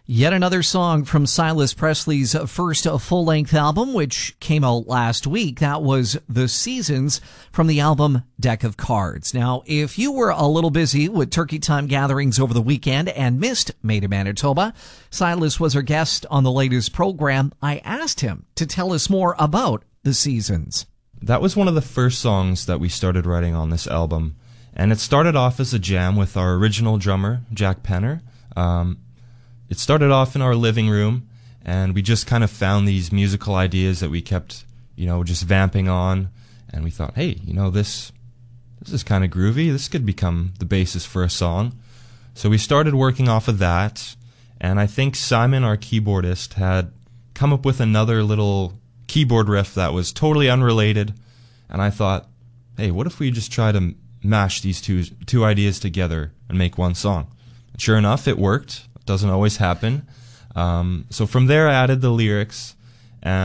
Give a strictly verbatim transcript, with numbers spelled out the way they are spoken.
Yet another song from Silas Presley's first full-length album, which came out last week. That was The Seasons from the album Deck of Cards. Now, if you were a little busy with turkey time gatherings over the weekend and missed Made in Manitoba, Silas was our guest on the latest program. I asked him to tell us more about The Seasons. That was one of the first songs that we started writing on this album. And it started off as a jam with our original drummer, Jack Penner. Um, It started off in our living room, and we just kind of found these musical ideas that we kept, you know, just vamping on, and we thought, hey, you know, this this is kind of groovy. This could become the basis for a song. So we started working off of that, and I think Simon, our keyboardist, had come up with another little keyboard riff that was totally unrelated, and I thought, hey, what if we just try to mash these two two ideas together and make one song? And sure enough, it worked. Doesn't always happen. Um, so from there, I added the lyrics,